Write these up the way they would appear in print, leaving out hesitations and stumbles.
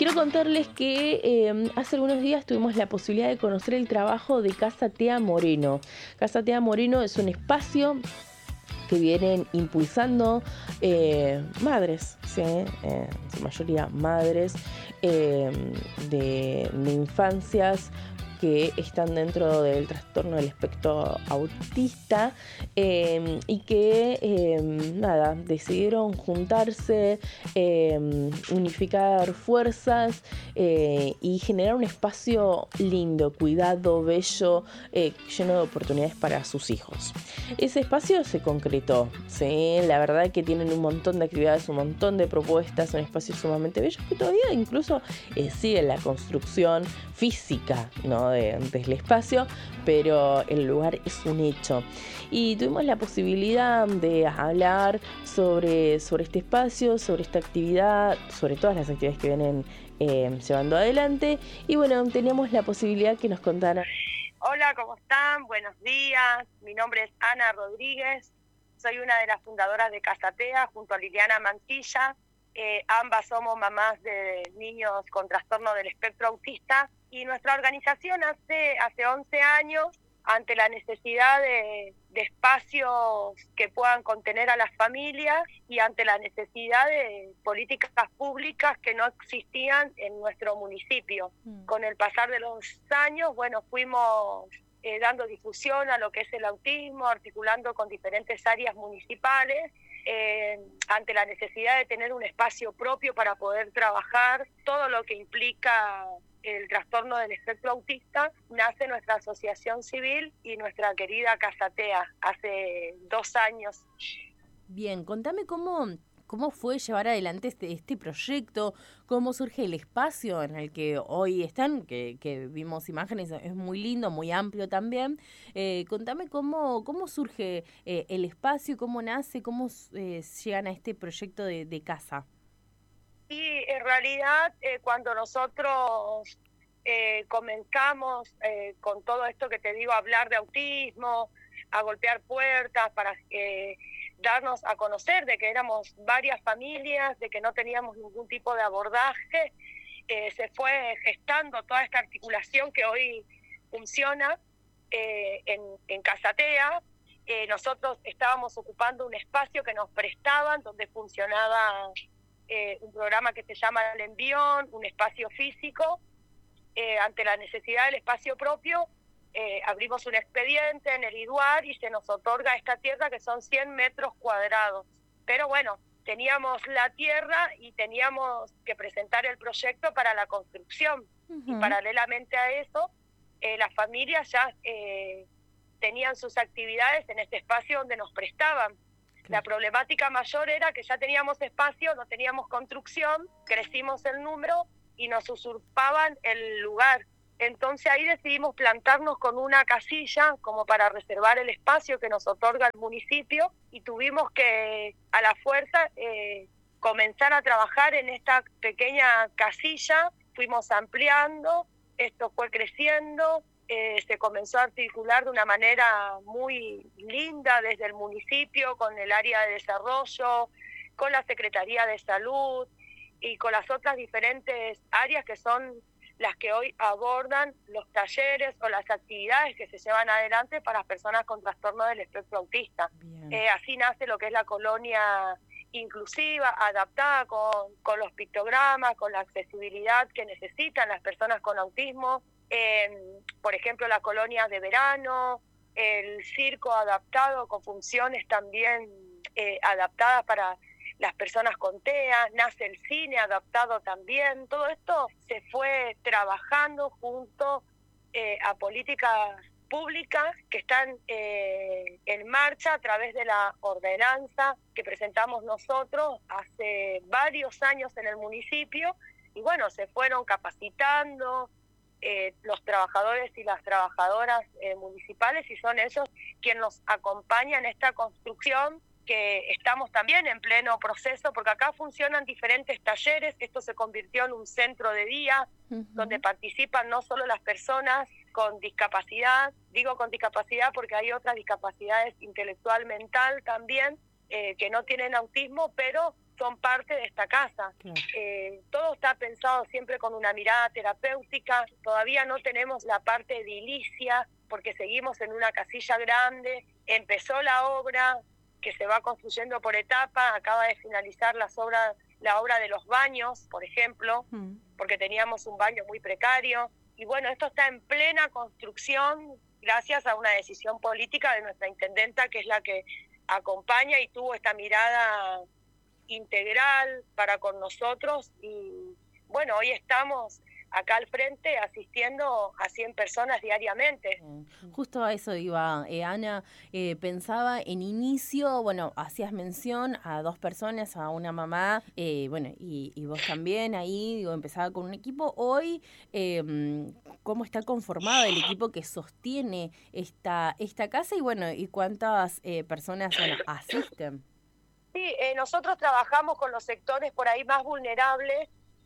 Quiero contarles que hace algunos días tuvimos la posibilidad de conocer el trabajo de Casa Tea Moreno. Casa Tea Moreno es un espacio que vienen impulsando madres, ¿sí? En su mayoría madres de infancias que están dentro del trastorno del espectro autista y que decidieron juntarse, unificar fuerzas y generar un espacio lindo, cuidado, bello, lleno de oportunidades para sus hijos. Ese espacio se concretó, ¿sí? La verdad que tienen un montón de actividades, un montón de propuestas, un espacio sumamente bello que todavía incluso sigue la construcción física, ¿no? del espacio, pero el lugar es un hecho. Y tuvimos la posibilidad de hablar sobre este espacio, sobre esta actividad, sobre todas las actividades que vienen llevando adelante. Y bueno, teníamos la posibilidad que nos contaran. Hola, ¿cómo están? Buenos días. Mi nombre es Ana Rodríguez. Soy una de las fundadoras de Casa Tea junto a Liliana Mancilla. Ambas somos mamás de niños con trastorno del espectro autista y nuestra organización hace 11 años, ante la necesidad de espacios que puedan contener a las familias y ante la necesidad de políticas públicas que no existían en nuestro municipio. Con el pasar de los años, fuimos dando difusión a lo que es el autismo, articulando con diferentes áreas municipales, ante la necesidad de tener un espacio propio para poder trabajar todo lo que implica el trastorno del espectro autista. Nace nuestra asociación civil y nuestra querida Casa Tea hace 2 años. Bien, contame cómo fue llevar adelante este proyecto, cómo surge el espacio en el que hoy están, que vimos imágenes, es muy lindo, muy amplio también. Contame cómo surge el espacio, cómo nace, cómo llegan a este proyecto de casa. Y en realidad cuando nosotros comenzamos con todo esto que te digo, a hablar de autismo, a golpear puertas para darnos a conocer de que éramos varias familias, de que no teníamos ningún tipo de abordaje, se fue gestando toda esta articulación que hoy funciona en Casa Tea. Nosotros estábamos ocupando un espacio que nos prestaban, donde funcionaba un programa que se llama El Envión, un espacio físico. Ante la necesidad del espacio propio, abrimos un expediente en el IDUAR y se nos otorga esta tierra, que son 100 metros cuadrados. Pero bueno, teníamos la tierra y teníamos que presentar el proyecto para la construcción. Y paralelamente a eso, las familias ya tenían sus actividades en este espacio donde nos prestaban. La problemática mayor era que ya teníamos espacio, no teníamos construcción, crecimos el número y nos usurpaban el lugar. Entonces ahí decidimos plantarnos con una casilla como para reservar el espacio que nos otorga el municipio, y tuvimos que a la fuerza comenzar a trabajar en esta pequeña casilla. Fuimos ampliando, esto fue creciendo, se comenzó a articular de una manera muy linda desde el municipio, con el área de desarrollo, con la Secretaría de Salud y con las otras diferentes áreas que son las que hoy abordan los talleres o las actividades que se llevan adelante para las personas con trastorno del espectro autista. Así nace lo que es la colonia inclusiva, adaptada con los pictogramas, con la accesibilidad que necesitan las personas con autismo. Por ejemplo, la colonia de verano, el circo adaptado con funciones también adaptadas para las personas con TEA, nace el cine adaptado también. Todo esto se fue trabajando junto a políticas públicas que están en marcha a través de la ordenanza que presentamos nosotros hace varios años en el municipio, y se fueron capacitando los trabajadores y las trabajadoras municipales, y son ellos quienes nos acompañan en esta construcción, que estamos también en pleno proceso, porque acá funcionan diferentes talleres. Esto se convirtió en un centro de día donde participan no solo las personas con discapacidad, digo con discapacidad porque hay otras discapacidades intelectual, mental también, que no tienen autismo, pero son parte de esta casa. Claro. Todo está pensado siempre con una mirada terapéutica. Todavía no tenemos la parte edilicia porque seguimos en una casilla grande. Empezó la obra que se va construyendo por etapa. Acaba de finalizar la obra de los baños, por ejemplo, porque teníamos un baño muy precario. Y bueno, esto está en plena construcción gracias a una decisión política de nuestra intendenta, que es la que acompaña y tuvo esta mirada integral para con nosotros. Y bueno, hoy estamos acá al frente asistiendo a 100 personas diariamente. Justo a eso iba, Ana, pensaba en inicio, bueno, hacías mención a 2 personas, a una mamá, bueno, y vos también ahí, digo, empezaba con un equipo. Hoy, ¿cómo está conformado el equipo que sostiene esta casa? Y bueno, ¿y cuántas personas, bueno, asisten? Sí, nosotros trabajamos con los sectores por ahí más vulnerables,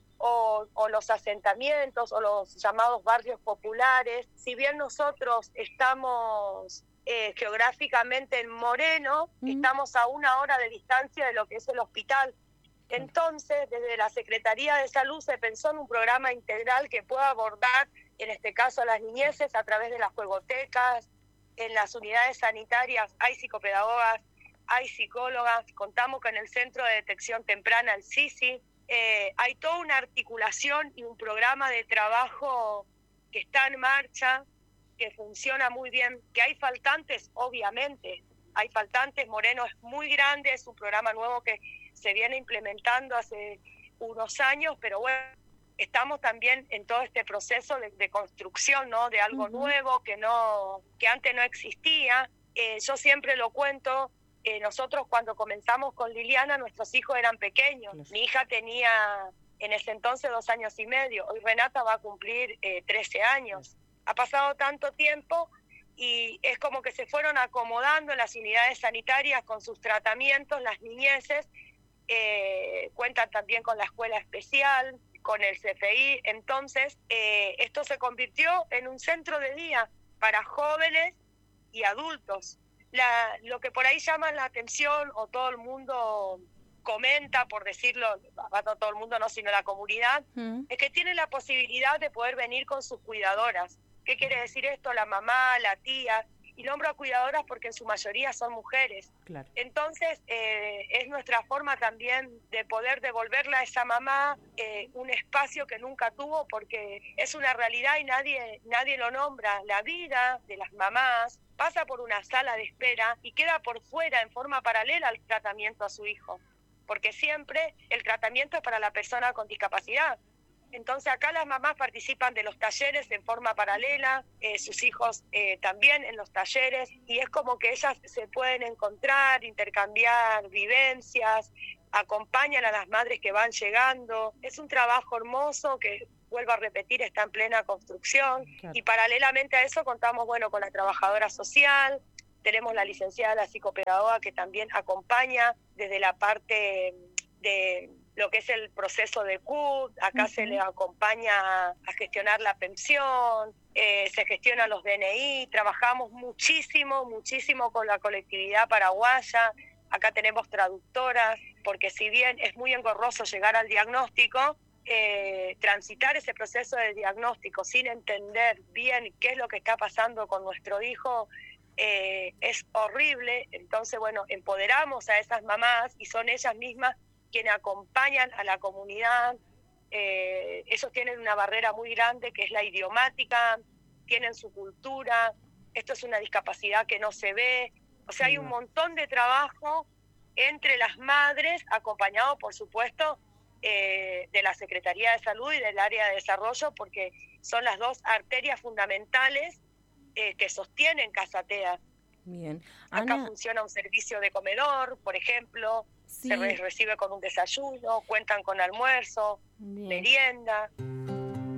o los asentamientos o los llamados barrios populares. Si bien nosotros estamos geográficamente en Moreno, estamos a 1 hora de distancia de lo que es el hospital. Entonces, desde la Secretaría de Salud se pensó en un programa integral que pueda abordar, en este caso, a las niñeces a través de las juegotecas. En las unidades sanitarias hay psicopedagogas, hay psicólogas, contamos con el Centro de Detección Temprana, el CISI. Hay toda una articulación y un programa de trabajo que está en marcha, que funciona muy bien. Que hay faltantes, obviamente, hay faltantes. Moreno es muy grande, es un programa nuevo que se viene implementando hace unos años, pero bueno, estamos también en todo este proceso de construcción, ¿no? De algo nuevo que antes no existía. Yo siempre lo cuento. Nosotros cuando comenzamos con Liliana, nuestros hijos eran pequeños. Mi hija tenía en ese entonces 2 años y medio. Hoy Renata va a cumplir 13 años. Ha pasado tanto tiempo y es como que se fueron acomodando en las unidades sanitarias con sus tratamientos, las niñeces. Cuentan también con la escuela especial, con el CFI. Entonces, esto se convirtió en un centro de día para jóvenes y adultos. Lo que por ahí llama la atención o todo el mundo comenta, por decirlo, no todo el mundo no, sino la comunidad, es que tienen la posibilidad de poder venir con sus cuidadoras. ¿Qué quiere decir esto? La mamá, la tía, y nombro a cuidadoras porque en su mayoría son mujeres. Claro. Entonces, es nuestra forma también de poder devolverle a esa mamá un espacio que nunca tuvo, porque es una realidad y nadie lo nombra. La vida de las mamás pasa por una sala de espera y queda por fuera en forma paralela al tratamiento a su hijo, porque siempre el tratamiento es para la persona con discapacidad. Entonces acá las mamás participan de los talleres en forma paralela, sus hijos también en los talleres, y es como que ellas se pueden encontrar, intercambiar vivencias, acompañan a las madres que van llegando. Es un trabajo hermoso que, vuelvo a repetir, está en plena construcción. Claro. Y paralelamente a eso contamos, bueno, con la trabajadora social, tenemos la licenciada, la psicopedagoga, que también acompaña desde la parte de lo que es el proceso de CUT. Acá se le acompaña a gestionar la pensión, se gestionan los DNI, trabajamos muchísimo con la colectividad paraguaya. Acá tenemos traductoras, porque si bien es muy engorroso llegar al diagnóstico, transitar ese proceso de diagnóstico sin entender bien qué es lo que está pasando con nuestro hijo es horrible. Entonces, bueno, empoderamos a esas mamás y son ellas mismas quienes acompañan a la comunidad. Ellos tienen una barrera muy grande que es la idiomática, tienen su cultura, esto es una discapacidad que no se ve. O sea, hay un montón de trabajo entre las madres, acompañado, por supuesto, de la Secretaría de Salud y del área de desarrollo, porque son las 2 arterias fundamentales que sostienen Casa TEA. Bien. Acá funciona un servicio de comedor, por ejemplo, se recibe con un desayuno, cuentan con almuerzo, merienda.